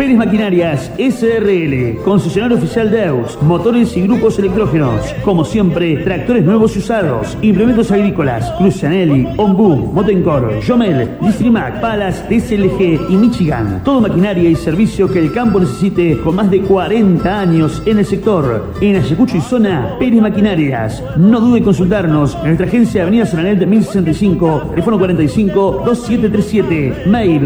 Pérez Maquinarias SRL, concesionario oficial de EUS, motores y grupos electrógenos. Como siempre, tractores nuevos y usados, implementos agrícolas, Crucianelli, Ombu, Motencor, Jomel, Distrimac, Palas, DSLG y Michigan. Todo maquinaria y servicio que el campo necesite con más de 40 años en el sector. En Ayacucho y zona, Pérez Maquinarias. No dude en consultarnos en nuestra agencia Avenida Solanel de 1065, teléfono 45-2737, mail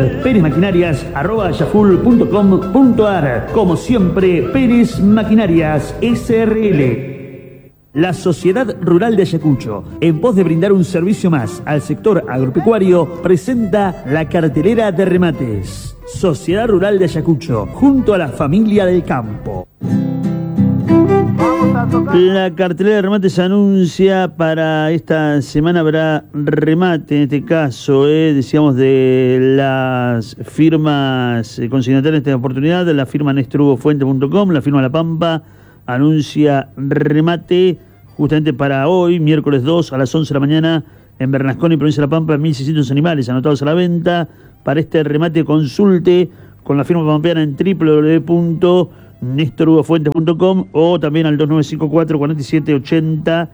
perezmaquinarias@yahoo.com.ar. Como siempre, Pérez Maquinarias SRL. La Sociedad Rural de Ayacucho, en pos de brindar un servicio más al sector agropecuario, presenta la cartelera de remates. Sociedad Rural de Ayacucho, junto a la familia del campo. La cartelera de remates anuncia para esta semana habrá remate, en este caso, decíamos de las firmas consignatarias en esta oportunidad, la firma NéstorHugoFuente.com, la firma La Pampa, anuncia remate justamente para hoy, miércoles 2 a las 11 de la mañana, en Bernasconi, provincia de La Pampa, 1.600 animales anotados a la venta. Para este remate consulte con la firma pampeana en www.nestorhugofuentes.com o también al 2954 47 80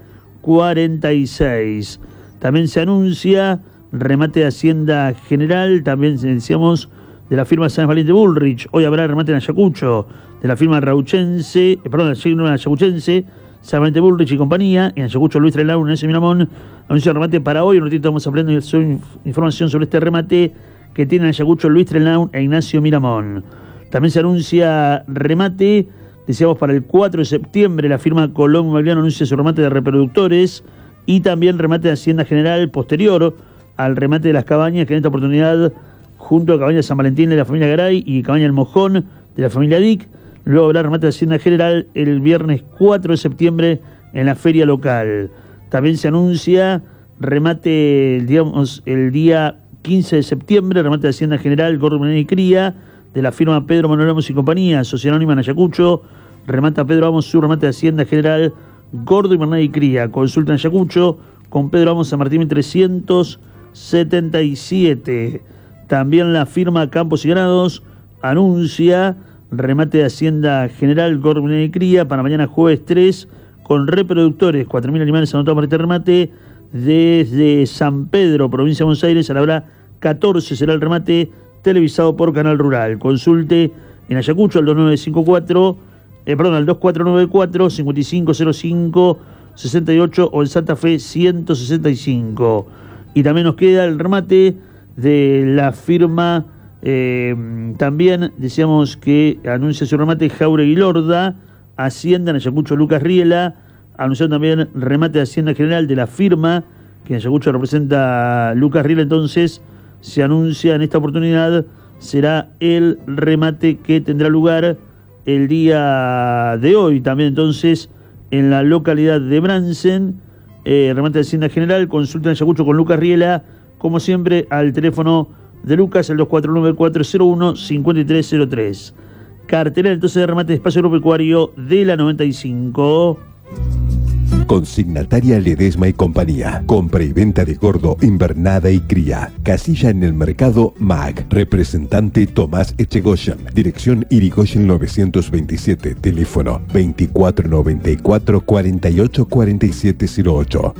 46. También se anuncia remate de Hacienda General, también decíamos de la firma Sáenz Valiente Bullrich. Hoy habrá remate en Ayacucho de la firma Rauchense, la firma Ayacuchense, Sáenz Valiente Bullrich y compañía. En Ayacucho, Luis Trelau, Ignacio Miramón, anuncia remate para hoy. Un ratito vamos aprendiendo información sobre este remate que tiene en Ayacucho Luis Trelau e Ignacio Miramón. También se anuncia remate, decíamos para el 4 de septiembre, la firma Colón Mobiliano anuncia su remate de reproductores y también remate de Hacienda General posterior al remate de las cabañas, que en esta oportunidad junto a Cabaña San Valentín de la familia Garay y Cabaña El Mojón de la familia Dick. Luego habrá remate de Hacienda General el viernes 4 de septiembre en la feria local. También se anuncia remate, digamos, el día 15 de septiembre, remate de Hacienda General, Gordo Menor y Cría, de la firma Pedro Manuel Amos y compañía, Sociedad Anónima en Ayacucho. Remata Pedro Amos su remate de Hacienda General, Gordo y Bernal y Cría. Consulta en Ayacucho con Pedro Amos San Martín 377. También la firma Campos y Ganados anuncia remate de Hacienda General, Gordo y Bernal y Cría para mañana jueves 3 con reproductores, 4.000 animales anotados para este remate. Desde San Pedro, provincia de Buenos Aires, a la hora 14 será el remate televisado por Canal Rural. Consulte en Ayacucho al 2494 5505 68 o en Santa Fe 165. Y también nos queda el remate de la firma, también decíamos que anuncia su remate Jauregui Lorda, Hacienda en Ayacucho Lucas Riela. Anunciaron también remate de Hacienda General de la firma, que en Ayacucho representa Lucas Riela. Entonces se anuncia en esta oportunidad, será el remate que tendrá lugar el día de hoy. También entonces en la localidad de Bransen, remate de Hacienda General, consulta en Ayacucho con Lucas Riela, como siempre al teléfono de Lucas, el 249401-5303. Cartelera entonces de remate de espacio agropecuario de la 95. Consignataria Ledesma y compañía. Compra y venta de gordo, invernada y cría. Casilla en el mercado MAG. Representante Tomás Echegoyen. Dirección Irigoyen 927. Teléfono 2494 48 4708.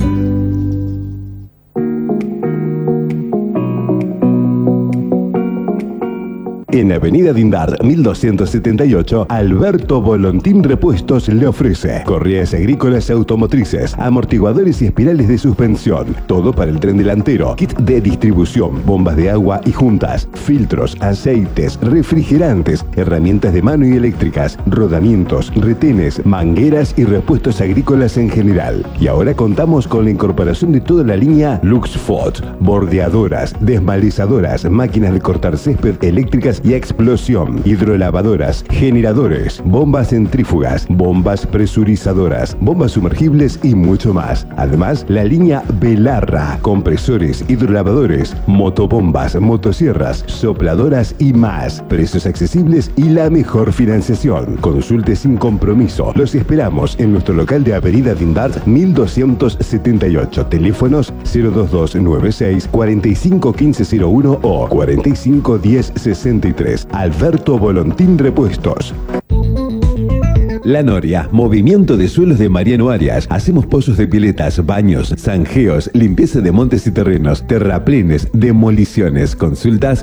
En Avenida Dindar, 1278, Alberto Volontín Repuestos le ofrece correas agrícolas automotrices, amortiguadores y espirales de suspensión, todo para el tren delantero, kit de distribución, bombas de agua y juntas, filtros, aceites, refrigerantes, herramientas de mano y eléctricas, rodamientos, retenes, mangueras y repuestos agrícolas en general. Y ahora contamos con la incorporación de toda la línea Luxfot, bordeadoras, desmalizadoras, máquinas de cortar césped eléctricas y explosión, hidrolavadoras, generadores, bombas centrífugas, bombas presurizadoras, bombas sumergibles y mucho más. Además, la línea Belarra, compresores, hidrolavadores, motobombas, motosierras, sopladoras y más. Precios accesibles y la mejor financiación. Consulte sin compromiso. Los esperamos en nuestro local de Avenida Dindart 1278. Teléfonos 02296 451501 o 451063. 23. Alberto Volontín Repuestos. La Noria, movimiento de suelos de Mariano Arias. Hacemos pozos de piletas, baños, zanjeos, limpieza de montes y terrenos, terraplenes, demoliciones. Consultas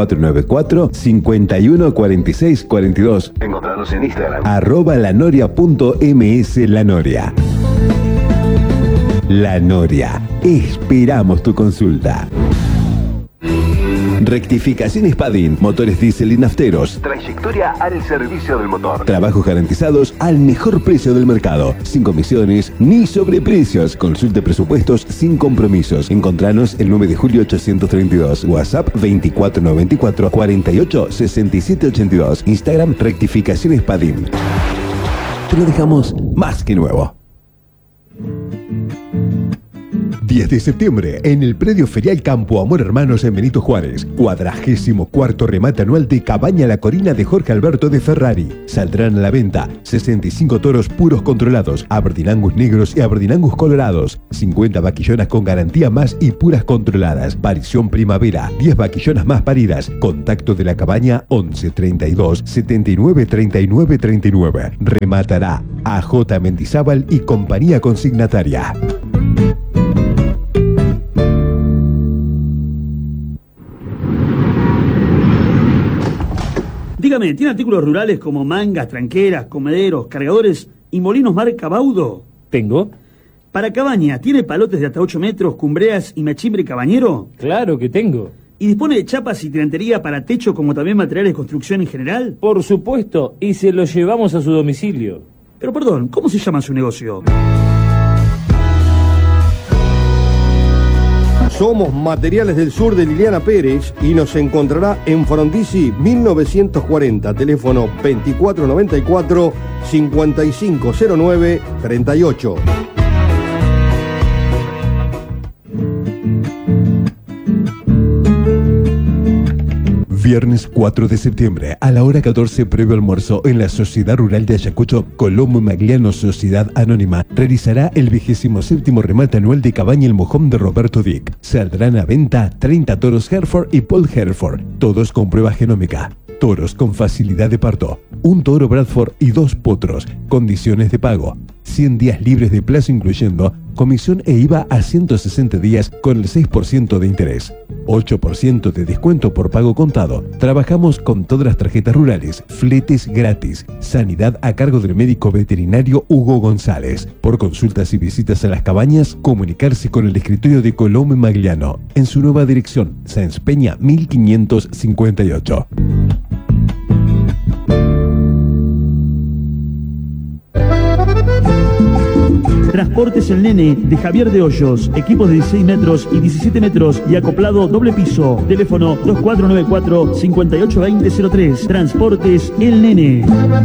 2494-514642. Encontrarnos en Instagram. @lanoria.ms La Noria. La Noria. Esperamos tu consulta. Rectificaciones Padin, motores diésel y nafteros. Trayectoria al servicio del motor. Trabajos garantizados al mejor precio del mercado. Sin comisiones ni sobreprecios. Consulte presupuestos sin compromisos. Encontranos el 9 de julio 832. WhatsApp 2494 48 67 82. Instagram Rectificaciones Padin. Te lo dejamos más que nuevo. 10 de septiembre, en el predio ferial Campo Amor Hermanos en Benito Juárez, 44º remate anual de Cabaña La Corina de Jorge Alberto de Ferrari. Saldrán a la venta 65 toros puros controlados, Aberdeen Angus negros y Aberdeen Angus colorados, 50 vaquillonas con garantía más y puras controladas. Parición primavera, 10 vaquillonas más paridas. Contacto de la cabaña 11 32 79 39 39. Rematará AJ Mendizábal y compañía consignataria. Dígame, ¿tiene artículos rurales como mangas, tranqueras, comederos, cargadores y molinos marca Baudo? Tengo. Para cabaña, ¿tiene palotes de hasta 8 metros, cumbreas y machimbre cabañero? Claro que tengo. ¿Y dispone de chapas y tirantería para techo como también materiales de construcción en general? Por supuesto, y se lo llevamos a su domicilio. Pero perdón, ¿cómo se llama su negocio? Somos Materiales del Sur de Liliana Pérez y nos encontrará en Frondizi 1940, teléfono 2494-5509-38. Viernes 4 de septiembre, a la hora 14, previo almuerzo, en la Sociedad Rural de Ayacucho, Colombo Magliano Sociedad Anónima, realizará el 27º remate anual de Cabaña El Mojón de Roberto Dick. Saldrán a venta 30 toros Hereford y Paul Hereford, todos con prueba genómica. Toros con facilidad de parto, un toro Bradford y 2 potros. Condiciones de pago: 100 días libres de plazo incluyendo comisión e IVA a 160 días con el 6% de interés. 8% de descuento por pago contado. Trabajamos con todas las tarjetas rurales. Fletes gratis. Sanidad a cargo del médico veterinario Hugo González. Por consultas y visitas a las cabañas, comunicarse con el escritorio de Colombo Magliano en su nueva dirección, Sáenz Peña 1558. Transportes El Nene, de Javier de Hoyos. Equipos de 16 metros y 17 metros y acoplado doble piso. Teléfono 2494-582003. Transportes El Nene.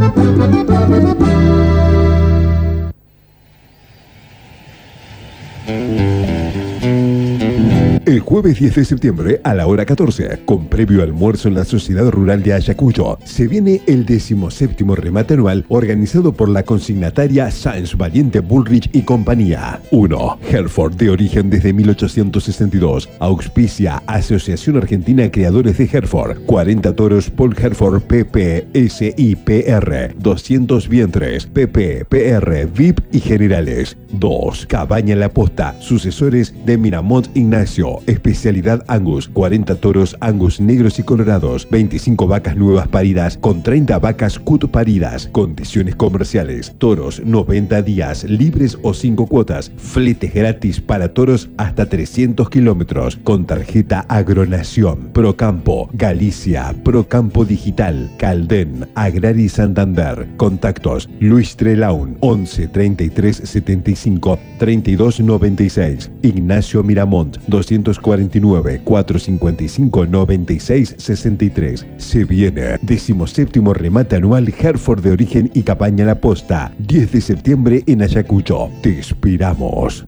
El jueves 10 de septiembre a la hora 14, con previo almuerzo en la Sociedad Rural de Ayacucho, se viene el 17º remate anual organizado por la consignataria Sáenz Valiente Bullrich y compañía. 1. Hereford, de origen desde 1862. Auspicia Asociación Argentina Creadores de Hereford. 40 toros Paul Hereford PP, SIPR. 200 vientres PP, PR, VIP y generales. 2. Cabaña La Posta, sucesores de Miramont Ignacio. Especialidad Angus, 40 toros Angus negros y colorados, 25 vacas nuevas paridas con 30 vacas cut paridas. Condiciones comerciales: toros 90 días libres o 5 cuotas, fletes gratis para toros hasta 300 kilómetros, con tarjeta Agronación, Procampo, Galicia, Procampo Digital, Calden, Agrari Santander. Contactos: Luis Trelaun 11 33 75 32 96, Ignacio Miramont 249 455 96 63. Se viene 17º remate anual Hereford de origen y Cabaña La Posta, 10 de septiembre en Ayacucho. Te esperamos.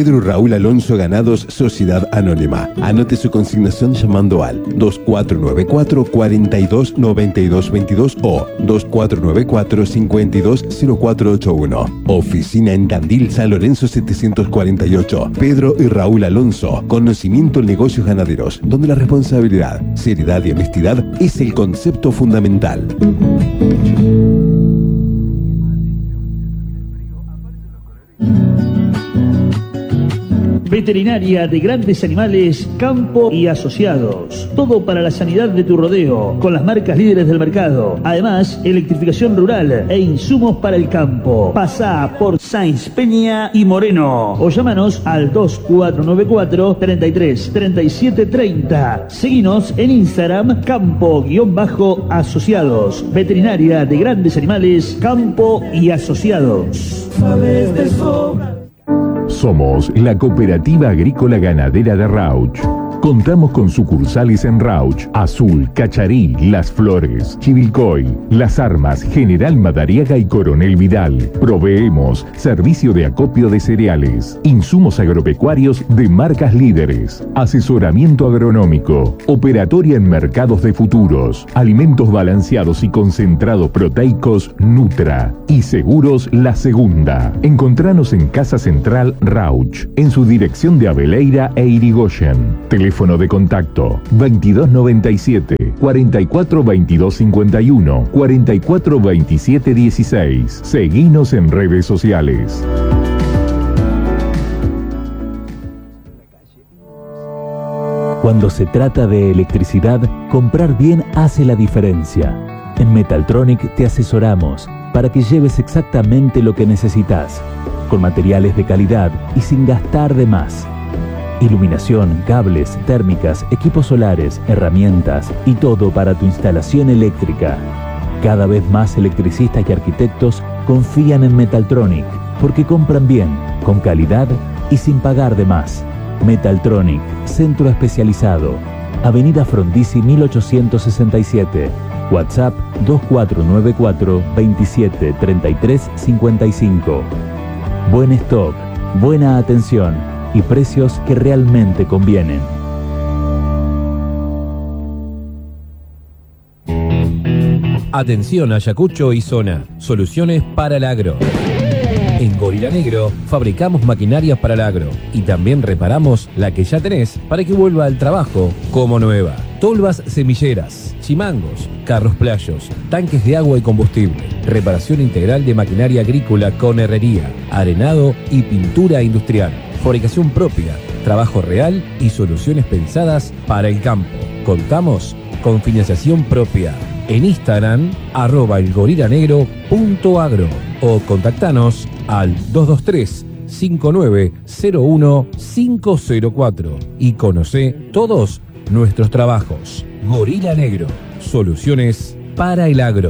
Pedro y Raúl Alonso Ganados Sociedad Anónima. Anote su consignación llamando al 2494 42 92 22 o 2494 52 0481. Oficina en Tandil, San Lorenzo 748. Pedro y Raúl Alonso. Conocimiento en negocios ganaderos, donde la responsabilidad, seriedad y honestidad es el concepto fundamental. Veterinaria de Grandes Animales, Campo y Asociados. Todo para la sanidad de tu rodeo, con las marcas líderes del mercado. Además, electrificación rural e insumos para el campo. Pasá por Sáenz Peña y Moreno o llámanos al 2494 33 37 30. Seguinos en Instagram, Campo-Asociados. Veterinaria de Grandes Animales, Campo y Asociados. Sabes de sobra. Somos la Cooperativa Agrícola Ganadera de Rauch. Contamos con sucursales en Rauch, Azul, Cacharí, Las Flores, Chivilcoy, Las Armas, General Madariaga y Coronel Vidal. Proveemos servicio de acopio de cereales, insumos agropecuarios de marcas líderes, asesoramiento agronómico, operatoria en mercados de futuros, alimentos balanceados y concentrados proteicos Nutra y seguros La Segunda. Encontranos en Casa Central Rauch, en su dirección de Abeleira e Irigoyen. Teléfono de contacto 2297 44 22 51 44 27 16. Seguinos en redes sociales. Cuando se trata de electricidad, comprar bien hace la diferencia. En Metaltronic te asesoramos para que lleves exactamente lo que necesitas, con materiales de calidad y sin gastar de más. Iluminación, cables, térmicas, equipos solares, herramientas y todo para tu instalación eléctrica. Cada vez más electricistas y arquitectos confían en Metaltronic porque compran bien, con calidad y sin pagar de más. Metaltronic, centro especializado. Avenida Frondizi 1867. WhatsApp 2494 27 33 55. Buen stock, buena atención y precios que realmente convienen. Atención Ayacucho y zona. Soluciones para el agro. En Gorila Negro fabricamos maquinarias para el agro y también reparamos la que ya tenés para que vuelva al trabajo como nueva. Tolvas semilleras, chimangos, carros playos, tanques de agua y combustible, reparación integral de maquinaria agrícola con herrería, arenado y pintura industrial, fabricación propia, trabajo real y soluciones pensadas para el campo. Contamos con financiación propia. En Instagram, @elgorilanegro.agro o contactanos al 223-5901-504 y conoce todos nuestros trabajos. Gorila Negro, soluciones para el agro.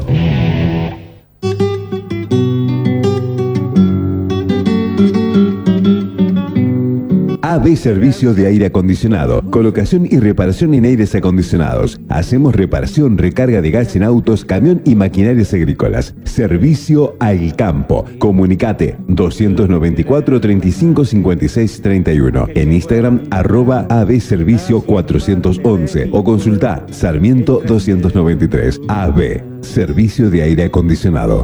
AB Servicio de Aire Acondicionado, colocación y reparación en aires acondicionados. Hacemos reparación, recarga de gas en autos, camión y maquinarias agrícolas. Servicio al campo. Comunicate 294 35 56 31. En Instagram @AB Servicio 411 o consulta Sarmiento 293. AB Servicio de Aire Acondicionado.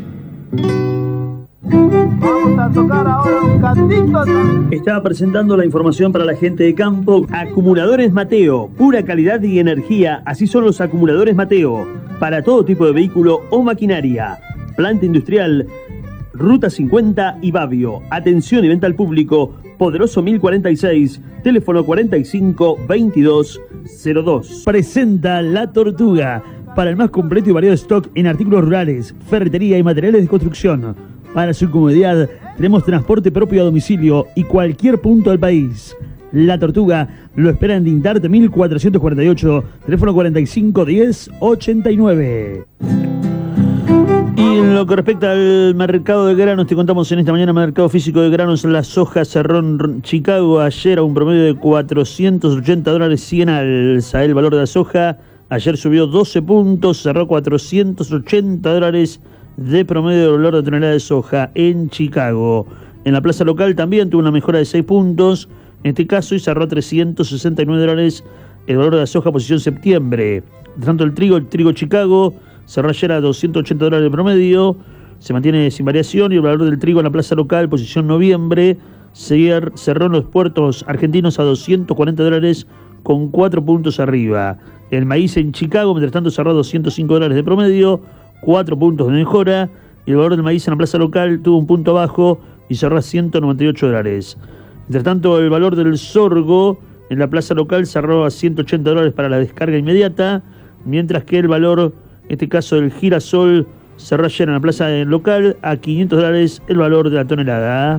Vamos a tocar ahora un cantito. Estaba presentando la información para la gente de campo. Acumuladores Mateo, pura calidad y energía. Así son los acumuladores Mateo, para todo tipo de vehículo o maquinaria. Planta industrial, Ruta 50 y Babio. Atención y venta al público. Poderoso 1046, teléfono 45 22 02. Presenta La Tortuga, para el más completo y variado stock en artículos rurales, ferretería y materiales de construcción. Para su comodidad, tenemos transporte propio a domicilio y cualquier punto del país. La Tortuga lo espera en Dindarte 1448, teléfono 45 10 89. Y en lo que respecta al mercado de granos, te contamos en esta mañana, mercado físico de granos, la soja cerró en Chicago ayer a un promedio de $480, 100 alza. El valor de la soja ayer subió 12 puntos, cerró $480 de promedio de valor de tonelada de soja en Chicago. En la plaza local también tuvo una mejora de 6 puntos, en este caso, y cerró a $369 el valor de la soja posición septiembre. Tanto el trigo Chicago cerró ayer a $280 de promedio, se mantiene sin variación, y el valor del trigo en la plaza local posición noviembre cerró en los puertos argentinos a $240 con 4 puntos arriba. El maíz en Chicago, mientras tanto, cerró a $205 de promedio, 4 puntos de mejora, y el valor del maíz en la plaza local tuvo un punto abajo y cerró a $198. Mientras tanto, el valor del sorgo en la plaza local cerró a $180 para la descarga inmediata, mientras que el valor, en este caso del girasol, cerró ayer en la plaza local a $500 el valor de la tonelada.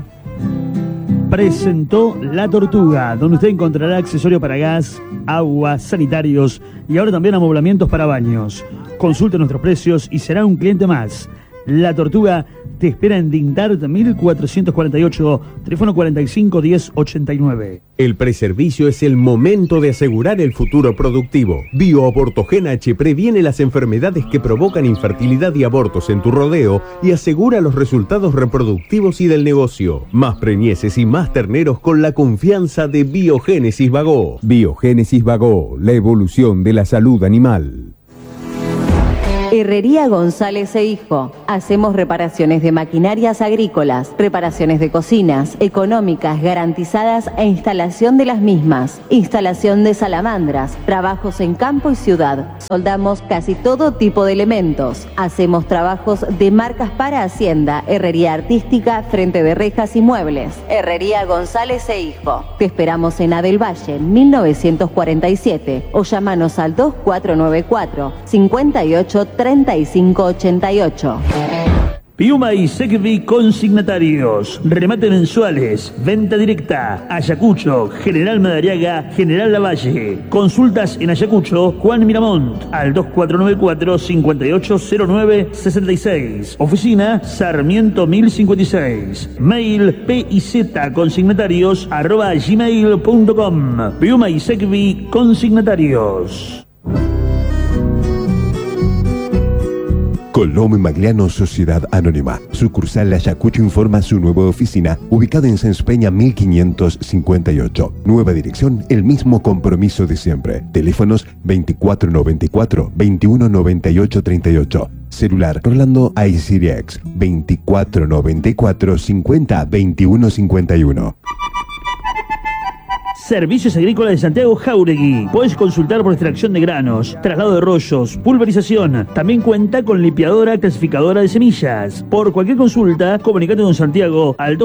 Presentó La Tortuga, donde usted encontrará accesorio para gas, agua, sanitarios y ahora también amoblamientos para baños. Consulte nuestros precios y será un cliente más. La Tortuga te espera en Dindart 1448, teléfono 45 10 89. El preservicio es el momento de asegurar el futuro productivo. BioAbortogen H previene las enfermedades que provocan infertilidad y abortos en tu rodeo y asegura los resultados reproductivos y del negocio. Más preñeces y más terneros con la confianza de Biogénesis Bagó. Biogénesis Bagó, la evolución de la salud animal. Herrería González e Hijo. Hacemos reparaciones de maquinarias agrícolas, reparaciones de cocinas, económicas, garantizadas e instalación de las mismas. Instalación de salamandras, trabajos en campo y ciudad. Soldamos casi todo tipo de elementos. Hacemos trabajos de marcas para Hacienda, herrería artística, frente de rejas y muebles. Herrería González e Hijo. Te esperamos en Adel Valle, 1947, o llamanos al 2494 58 3588. Piuma y Secvi consignatarios, remate mensuales, venta directa, Ayacucho, General Madariaga, General Lavalle. Consultas en Ayacucho, Juan Miramont, al 2494-580966. Oficina, Sarmiento 1056. Mail pizconsignatarios@gmail.com. Piuma y Secvi consignatarios. Colombo y Magliano Sociedad Anónima. Sucursal Ayacucho informa su nueva oficina, ubicada en Sáenz Peña 1558. Nueva dirección, el mismo compromiso de siempre. Teléfonos 2494-219838. Celular Rolando iCirex 2494-50-2151. Servicios Agrícolas de Santiago Jáuregui. Puedes consultar por extracción de granos, traslado de rollos, pulverización. También cuenta con limpiadora clasificadora de semillas. Por cualquier consulta, comunicate con Santiago al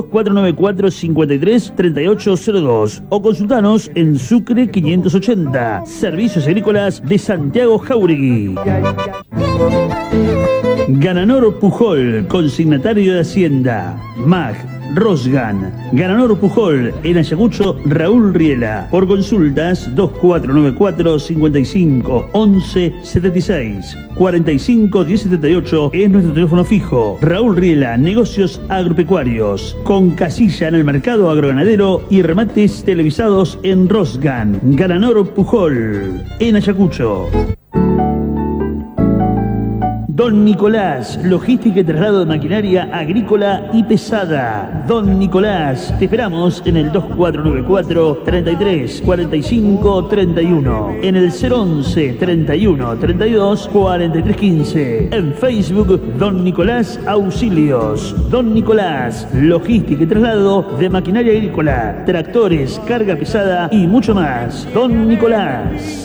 2494-533802 o consultanos en Sucre 580. Servicios Agrícolas de Santiago Jáuregui. Gananor Pujol, consignatario de Hacienda. MAG, Rosgan, Gananor Pujol, en Ayacucho, Raúl Riela. Por consultas, 2494 55 11 76 45 1078 es nuestro teléfono fijo. Raúl Riela, negocios agropecuarios, con casilla en el mercado agroganadero y remates televisados en Rosgan. Gananor Pujol, en Ayacucho. Don Nicolás, logística y traslado de maquinaria agrícola y pesada. Don Nicolás, te esperamos en el 2494 33 45 31, en el 011 31 32 43 15, en Facebook Don Nicolás Auxilios. Don Nicolás, logística y traslado de maquinaria agrícola, tractores, carga pesada y mucho más. Don Nicolás.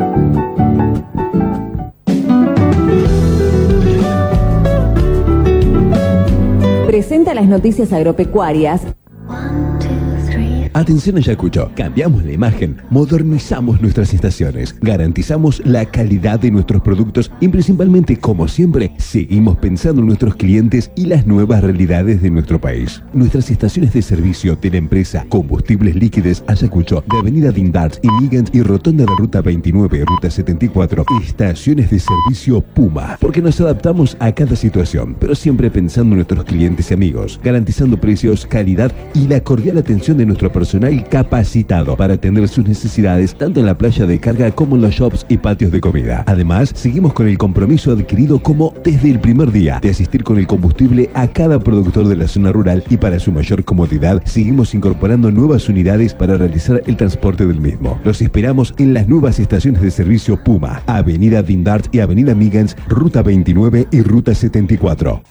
Presenta las noticias agropecuarias. Atención Ayacucho, cambiamos la imagen, modernizamos nuestras estaciones, garantizamos la calidad de nuestros productos y principalmente, como siempre, seguimos pensando en nuestros clientes y las nuevas realidades de nuestro país. Nuestras estaciones de servicio de la empresa Combustibles Líquidos Ayacucho, de Avenida Dindart y Miguel y Rotonda de Ruta 29, Ruta 74, estaciones de servicio Puma, porque nos adaptamos a cada situación, pero siempre pensando en nuestros clientes y amigos, garantizando precios, calidad y la cordial atención de nuestro personal personal capacitado para atender sus necesidades tanto en la playa de carga como en los shops y patios de comida. Además, seguimos con el compromiso adquirido como desde el primer día de asistir con el combustible a cada productor de la zona rural, y para su mayor comodidad seguimos incorporando nuevas unidades para realizar el transporte del mismo. Los esperamos en las nuevas estaciones de servicio Puma, Avenida Dindart y Avenida Miggins, Ruta 29 y Ruta 74.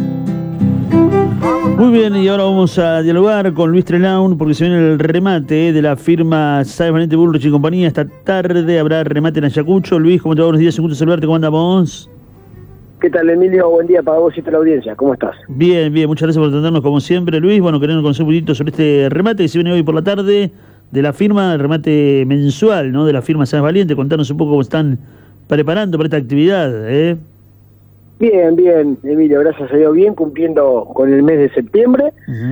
Muy bien, y ahora vamos a dialogar con Luis Trelaun porque se viene el remate de la firma Sáenz Valiente Bullrich y compañía. Esta tarde habrá remate en Ayacucho. Luis, ¿cómo te va? Buenos días, un gusto saludarte. ¿Cómo andamos? ¿Qué tal, Emilio? Buen día para vos y toda la audiencia. ¿Cómo estás? Bien, bien. Muchas gracias por atendernos como siempre, Luis. Bueno, queremos conocer un poquito sobre este remate que se viene hoy por la tarde de la firma, el remate mensual, ¿no? De la firma Sáenz Valiente. Contanos un poco cómo están preparando para esta actividad, ¿eh? Bien, bien, Emilio, gracias a Dios, bien, cumpliendo con el mes de septiembre.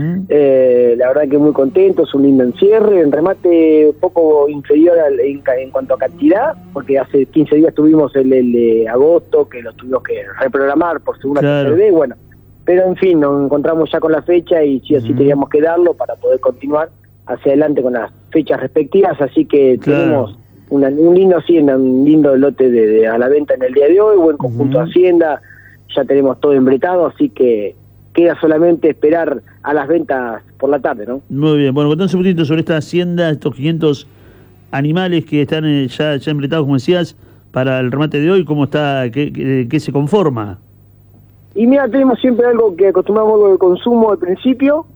La verdad que muy contentos, un lindo encierre, en remate poco inferior en cuanto a cantidad, porque hace 15 días tuvimos el de agosto, que lo tuvimos que reprogramar por segunda tercera vez, bueno, pero en fin, nos encontramos ya con la fecha y sí o sí teníamos que darlo para poder continuar hacia adelante con las fechas respectivas, así que tenemos un lindo lote a la venta en el día de hoy, buen conjunto de Hacienda. Ya tenemos todo embretado, así que queda solamente esperar a las ventas por la tarde, ¿no? Muy bien. Bueno, contanos un poquito sobre esta hacienda, estos 500 animales que están ya embretados, como decías, para el remate de hoy. ¿Cómo está? ¿Qué se conforma? Y mira, tenemos siempre algo que acostumbramos algo de consumo al principio,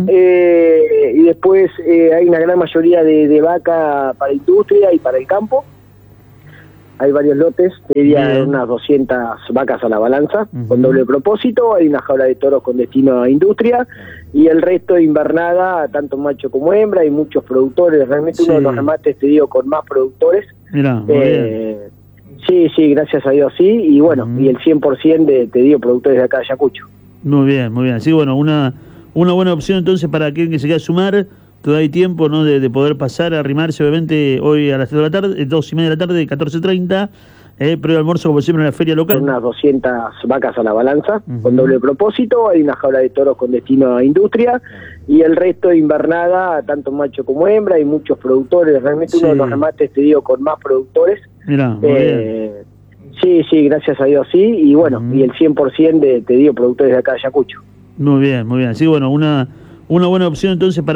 y después hay una gran mayoría de vaca para industria y para el campo. Hay varios lotes, te diría unas 200 vacas a la balanza, con doble propósito. Hay una jaula de toros con destino a industria, y el resto invernada, tanto macho como hembra, y muchos productores. Realmente uno de los remates, te digo, con más productores. Mirá, sí, gracias a Dios, sí. Y bueno, y el 100% te digo, productores de acá de Ayacucho. Muy bien, muy bien. Sí, bueno, una buena opción entonces para aquel que se quiera sumar. Todavía hay tiempo, ¿no?, de poder pasar a arrimarse, obviamente, hoy a las 3 de la tarde, 2:30 de la tarde, 14:30, previo almuerzo, como siempre, en la feria local. Unas 200 vacas a la balanza, con doble propósito. Hay una jaula de toros con destino a industria, y el resto invernada, tanto macho como hembra, y muchos productores. Realmente uno de los remates, te digo, con más productores. Mirá, muy bien. Sí, gracias a Dios, sí. Y bueno, y el 100% te digo, productores de acá de Ayacucho. Muy bien, muy bien. Sí, bueno, una buena opción entonces para